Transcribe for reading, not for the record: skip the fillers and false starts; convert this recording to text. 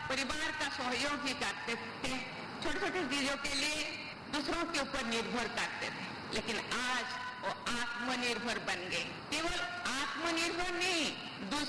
परिवार का सहयोग ही करते थे। छोटे छोटे चीजों के लिए दूसरों के ऊपर निर्भर करते थे, लेकिन आज वो आत्मनिर्भर बन गए। केवल आत्मनिर्भर नहीं,